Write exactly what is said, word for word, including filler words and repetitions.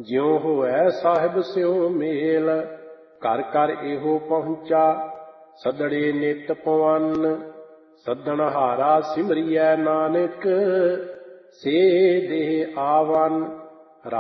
ਜਿਉ ਹੋਐ ਸਾਹਿਬ ਸਿਉ ਮੇਲ। ਘਰ ਘਰ ਇਹੋ ਪਹੁੰਚਾ ਸਦੜੇ ਨਿਤ ਪਵਨ। ਸੱਦਣ ਹਾਰਾ ਸਿਮਰਿਐ ਨਾਨਕ ਸੇ ਦੇਹ ਆਵਨ।